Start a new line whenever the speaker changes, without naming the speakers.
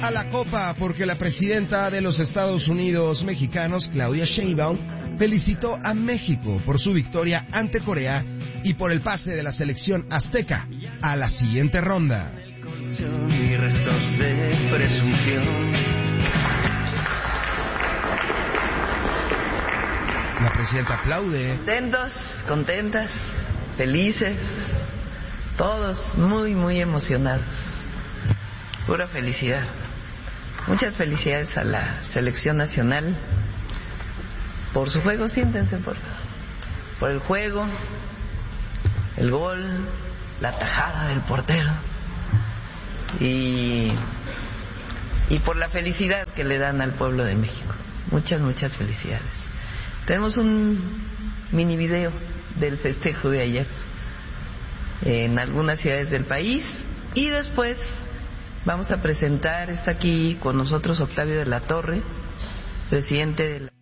a la copa porque la presidenta de los Estados Unidos mexicanos, Claudia Sheinbaum, felicitó a México por su victoria ante Corea y por el pase de la selección azteca a la siguiente ronda.
Y restos de presunción.
La presidenta aplaude.
Contentas, felices, todos muy, muy emocionados. Pura felicidad. Muchas felicidades a la selección nacional por su juego. Siéntense por el juego, el gol, la tajada del portero y por la felicidad que le dan al pueblo de México. Muchas felicidades. Tenemos un mini video del festejo de ayer en algunas ciudades del país y después vamos a presentar, está aquí con nosotros Octavio de la Torre, presidente de la